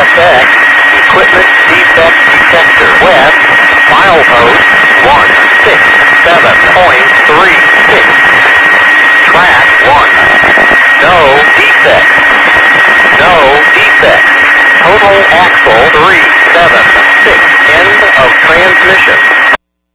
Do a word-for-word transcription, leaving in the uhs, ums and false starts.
S X, equipment defect detector west, milepost one six seven point three six. Track one. No defect. No defect. Total axle three seven six. End of transmission.